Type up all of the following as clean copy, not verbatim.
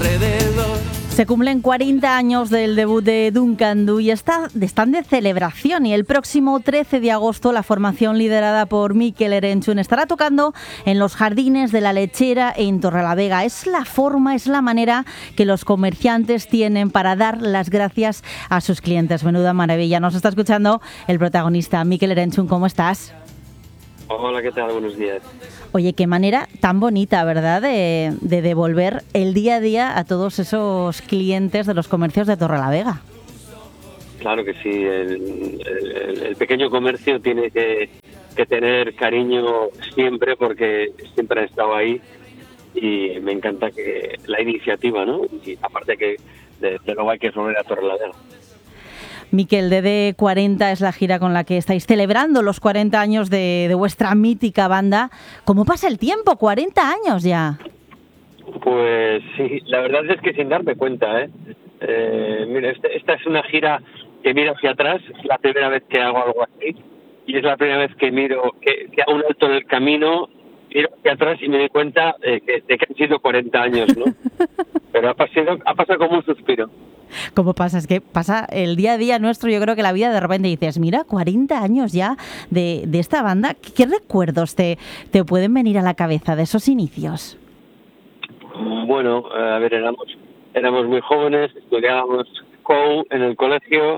alrededor. Se cumplen 40 años del debut de Duncan Du y están de celebración, y el próximo 13 de agosto la formación liderada por Mikel Erentzun estará tocando en los Jardines de la Lechera en Torrelavega. Es la manera que los comerciantes tienen para dar las gracias a sus clientes. Menuda maravilla. Nos está escuchando el protagonista, Mikel Erentzun. ¿Cómo estás? Hola, ¿qué tal? Buenos días. Oye, qué manera tan bonita, ¿verdad?, de devolver el día a día a todos esos clientes de los comercios de Torrelavega. Claro que sí, el pequeño comercio tiene que tener cariño siempre, porque siempre han estado ahí, y me encanta que la iniciativa, ¿no? Y aparte que de luego hay que volver a Torrelavega. Mikel, DD40 es la gira con la que estáis celebrando los 40 años de vuestra mítica banda. ¿Cómo pasa el tiempo? 40 años ya. Pues sí, la verdad es que sin darme cuenta, mira, esta es una gira que miro hacia atrás. Es la primera vez que hago algo así, y es la primera vez que miro, que hago un alto en el camino, miro hacia atrás y me doy cuenta de que han sido 40 años, ¿no? Pero ha pasado como un suspiro. ¿Cómo pasa? Es que pasa el día a día nuestro. Yo creo que la vida, de repente dices, mira, 40 años ya de esta banda. ¿Qué recuerdos te pueden venir a la cabeza de esos inicios? Bueno, a ver, éramos muy jóvenes, estudiábamos en el colegio,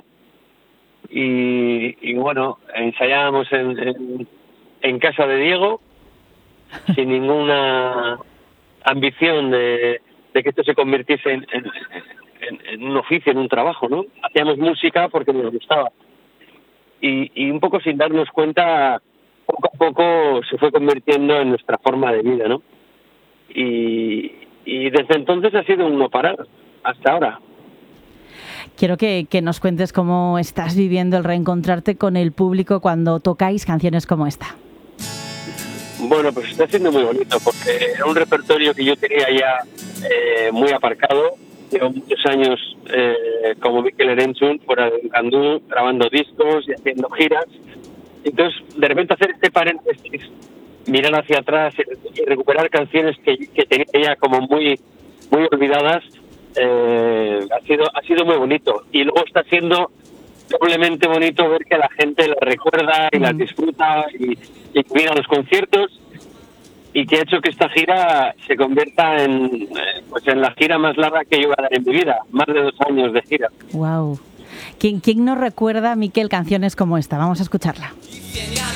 y bueno, ensayábamos en casa de Diego, sin ninguna ambición de que esto se convirtiese en un oficio, en un trabajo, ¿no? Hacíamos música porque nos gustaba. Y un poco sin darnos cuenta, poco a poco se fue convirtiendo en nuestra forma de vida, ¿no? Y desde entonces ha sido un no parar, hasta ahora. Quiero que nos cuentes cómo estás viviendo el reencontrarte con el público cuando tocáis canciones como esta. Bueno, pues está siendo muy bonito, porque era un repertorio que yo tenía ya muy aparcado. Llevo muchos años como Mikel Erentzun fuera de Duncan Du, grabando discos y haciendo giras. Entonces, de repente hacer este paréntesis, mirar hacia atrás y recuperar canciones que tenía ya como muy olvidadas, ha sido muy bonito. Y luego está siendo doblemente bonito ver que la gente las recuerda y las disfruta y mira los conciertos, y que ha hecho que esta gira se convierta en la gira más larga que yo voy a dar en mi vida, más de 2 años de gira. Wow. ¿Quién nos recuerda, Mikel, canciones como esta? Vamos a escucharla.